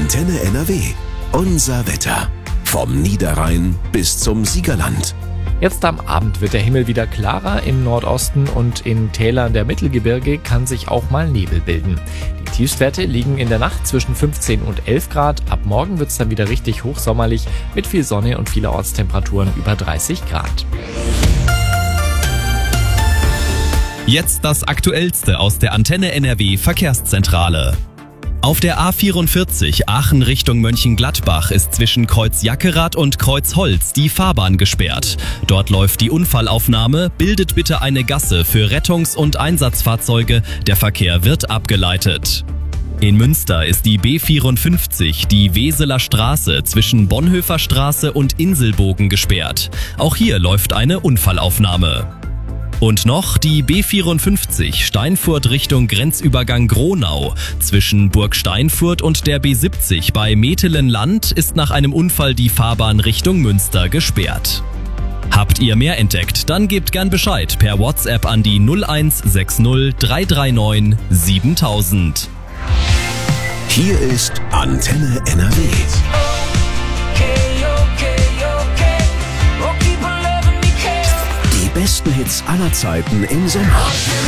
Antenne NRW. Unser Wetter. Vom Niederrhein bis zum Siegerland. Jetzt am Abend wird der Himmel wieder klarer. Im Nordosten und in Tälern der Mittelgebirge kann sich auch mal Nebel bilden. Die Tiefstwerte liegen in der Nacht zwischen 15 und 11 Grad. Ab morgen wird es dann wieder richtig hochsommerlich mit viel Sonne und vielerorts Temperaturen über 30 Grad. Jetzt das Aktuellste aus der Antenne NRW Verkehrszentrale. Auf der A44 Aachen Richtung Mönchengladbach ist zwischen Kreuz Jackerath und Kreuz Holz die Fahrbahn gesperrt. Dort läuft die Unfallaufnahme. Bildet bitte eine Gasse für Rettungs- und Einsatzfahrzeuge. Der Verkehr wird abgeleitet. In Münster ist die B54, die Weseler Straße, zwischen Bonhoeffer Straße und Inselbogen gesperrt. Auch hier läuft eine Unfallaufnahme. Und noch die B54 Steinfurt Richtung Grenzübergang Gronau. Zwischen Burg Steinfurt und der B70 bei Metelenland ist nach einem Unfall die Fahrbahn Richtung Münster gesperrt. Habt ihr mehr entdeckt? Dann gebt gern Bescheid per WhatsApp an die 0160 339 7000. Hier ist Antenne NRW. Die besten Hits aller Zeiten im Sommer.